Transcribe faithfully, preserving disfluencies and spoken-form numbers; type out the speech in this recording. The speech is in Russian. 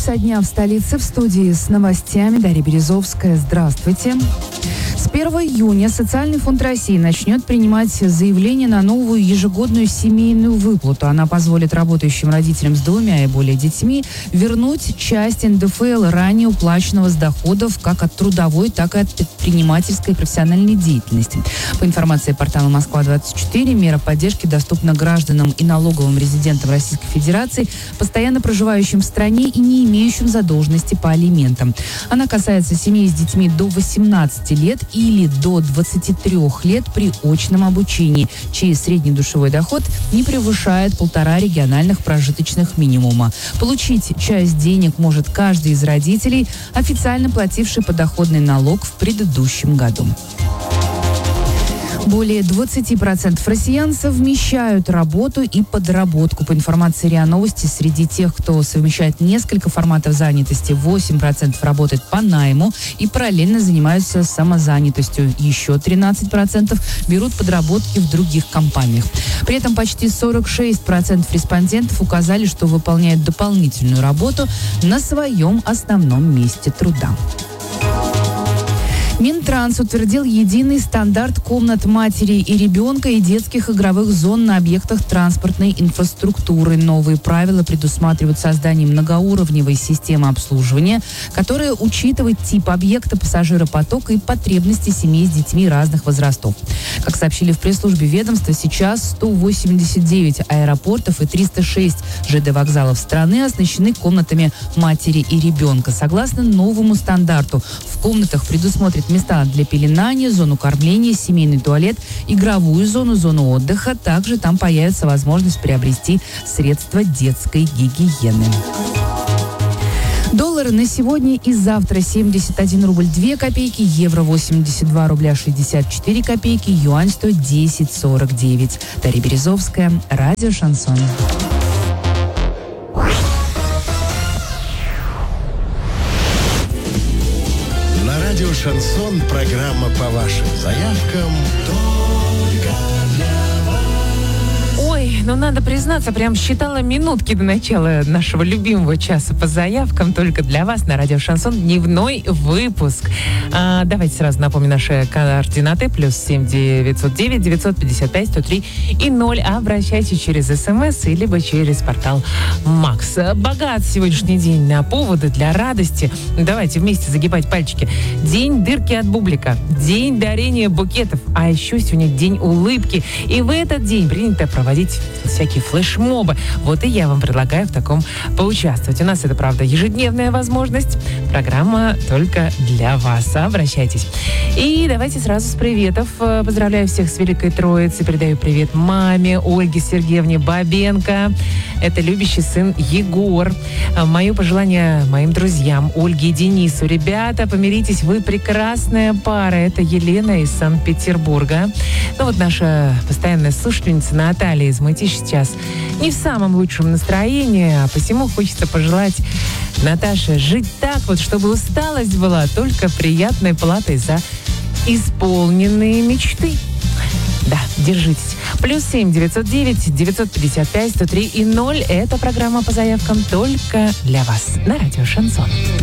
часа дня в столице. В студии с новостями Дарья Березовская. Здравствуйте. С первого июня Социальный фонд России начнет принимать заявления на новую ежегодную семейную выплату. Она позволит работающим родителям с двумя и более детьми вернуть часть эн дэ эф эл ранее уплаченного с доходов как от трудовой, так и от предпринимательской и профессиональной деятельности. По информации портала Москва двадцать четыре, мера поддержки доступна гражданам и налоговым резидентам Российской Федерации, постоянно проживающим в стране и не имеющим задолженности по алиментам. Она касается семей с детьми до восемнадцати лет или до двадцати трёх лет при очном обучении, чей средний душевой доход не превышает полтора региональных прожиточных минимума. Получить часть денег может каждый из родителей, официально плативший подоходный налог в предыдущем году. Более двадцати процентов россиян совмещают работу и подработку. По информации РИА Новости, среди тех, кто совмещает несколько форматов занятости, восемь процентов работает по найму и параллельно занимаются самозанятостью. Еще тринадцать процентов берут подработки в других компаниях. При этом почти сорок шесть процентов респондентов указали, что выполняют дополнительную работу на своем основном месте труда. Минтранс утвердил единый стандарт комнат матери и ребенка и детских игровых зон на объектах транспортной инфраструктуры. Новые правила предусматривают создание многоуровневой системы обслуживания, которая учитывает тип объекта, пассажиропотока и потребности семей с детьми разных возрастов. Как сообщили в пресс-службе ведомства, сейчас сто восемьдесят девять аэропортов и триста шесть жэ дэ вокзалов страны оснащены комнатами матери и ребенка. Согласно новому стандарту, в комнатах предусмотрят места для пеленания, зону кормления, семейный туалет, игровую зону, зону отдыха. Также там появится возможность приобрести средства детской гигиены. Доллары на сегодня и завтра: семьдесят один рубль две копейки, евро восемьдесят два рубля шестьдесят четыре копейки, юань сто десять сорок девять. Дарья Березовская, радио «Шансон». Радио «Шансон», программа по вашим заявкам только для вас. Ой, ну надо признаться, прям считала минутки до начала нашего любимого часа по заявкам только для вас на радио «Шансон». Дневной выпуск. А, давайте сразу напомню наши координаты. Плюс семь девятьсот девять девятьсот пятьдесят пять сто три и ноль. Обращайтесь через СМС и либо через портал Макс. Богат сегодняшний день на поводы для радости. Давайте вместе загибать пальчики. День дырки от бублика. День дарения букетов. А еще сегодня день улыбки. И в этот день принято проводить всякие флешмобы. Вот и я вам предлагаю в таком поучаствовать. У нас это, правда, ежедневная возможность. Программа только для вас. Обращайтесь. И давайте сразу с приветов. Поздравляю всех с Великой Троицей. Передаю привет маме Ольге Сергеевне Бабенко. Это любящий сын Егор. Мое пожелание моим друзьям Ольге и Денису. Ребята, помиритесь, вы прекрасная пара. Это Елена из Санкт-Петербурга. Ну вот наша постоянная слушательница Наталья из Мытищ сейчас не в самом лучшем настроении, а посему хочется пожелать Наташе жить так вот, чтобы усталость была только приятной платой за исполненные мечты. Да, держитесь. Плюс семь девятьсот девять девятьсот пятьдесят пять сто три и ноль. Это программа по заявкам только для вас на радио «Шансон».